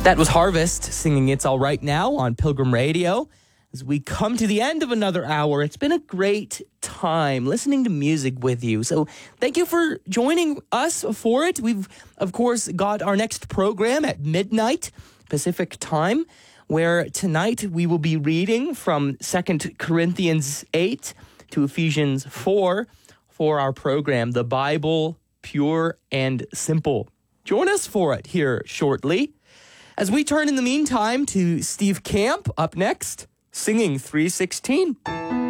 That was Harvest singing It's All Right Now on Pilgrim Radio. As we come to the end of another hour, it's been a great time listening to music with you. So thank you for joining us for it. We've, of course, got our next program at midnight Pacific time, where tonight we will be reading from 2 Corinthians 8 to Ephesians 4 for our program, The Bible, Pure and Simple. Join us for it here shortly. As we turn in the meantime to Steve Camp up next, singing 316.